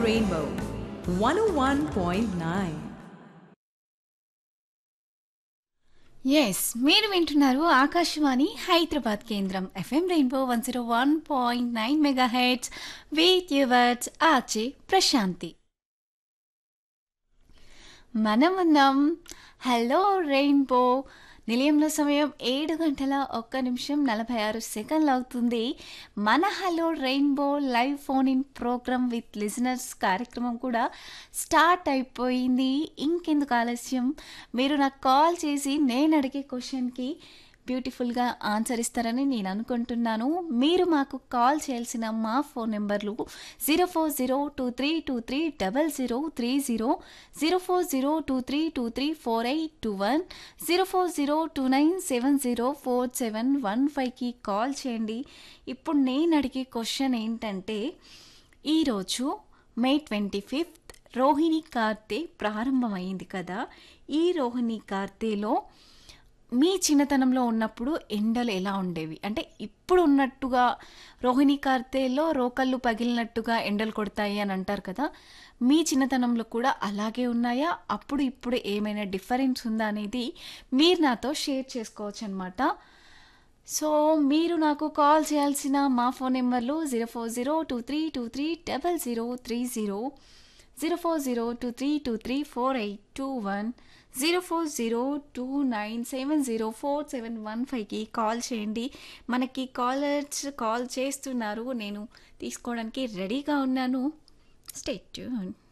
Rainbow 101.9. Yes మీరు వింటున్నారు ఆకాశవాణి హైదరాబాద్ కేంద్రం FM rainbow 101.9 mega heads with yours RJ Prashanti. మనమున్నాం హలో రెయిన్బో నిలయంలో సమయం 7:01:46 అవుతుంది. మన hello rainbow live phone in programme with listeners కార్యక్రమం కూడా స్టార్ట్ అయిపోయింది. ఇంకెందుకు ఆలస్యం, మీరు నాకు కాల్ చేసి నేను అడిగే క్వశ్చన్కి బ్యూటిఫుల్గా ఆన్సర్ ఇస్తారని నేను అనుకుంటున్నాను. మీరు మాకు కాల్ చేయాల్సిన మా ఫోన్ నెంబర్లు 04023230030, 04023234821, 04029704715కి కాల్ చేయండి. ఇప్పుడు నేను అడిగే క్వశ్చన్ ఏంటంటే, ఈరోజు మే 25 రోహిణి కార్తె ప్రారంభమైంది కదా. ఈ రోహిణి కార్తెలో మీ చిన్నతనంలో ఉన్నప్పుడు ఎండలు ఎలా ఉండేవి? అంటే ఇప్పుడు ఉన్నట్టుగా రోహిణి కార్తెలో రోకళ్ళు పగిలినట్టుగా ఎండలు కొడతాయి అని అంటారు కదా. మీ చిన్నతనంలో కూడా అలాగే ఉన్నాయా? అప్పుడు ఇప్పుడు ఏమైనా డిఫరెన్స్ ఉందా అనేది మీరు నాతో షేర్ చేసుకోవచ్చు అనమాట. సో మీరు నాకు కాల్ చేయాల్సిన మా ఫోన్ నెంబర్లు 04023230030, 04023234821, 04029704715కి కాల్ చేయండి. మనకి కాలర్స్ కాల్ చేస్తున్నారు, నేను తీసుకోవడానికి రెడీగా ఉన్నాను. Stay tune.